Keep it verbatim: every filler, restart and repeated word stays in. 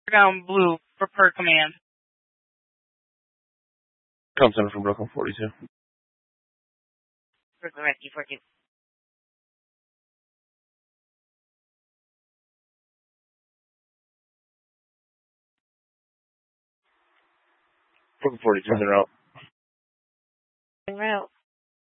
Down blue for per command. Comes in from Brooklyn forty-two. Brooklyn Rescue forty-two. Brooklyn forty-two in route. En route.